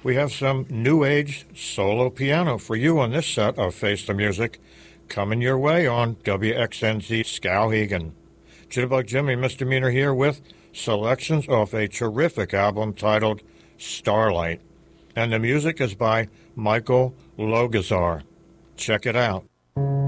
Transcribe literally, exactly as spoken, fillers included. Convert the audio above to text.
We have some new age solo piano for you on this set of Face the Music, coming your way on W X N Z Skowhegan. Jitterbug Jimmy Misdemeanor here with selections of a terrific album titled Starlight. And the music is by Michael Logazar. Check it out.